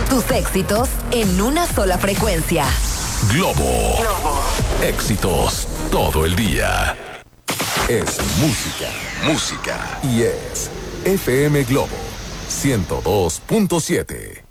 Tus éxitos en una sola frecuencia. Globo. Éxitos todo el día. Es música. Música. Y es FM Globo 102.7.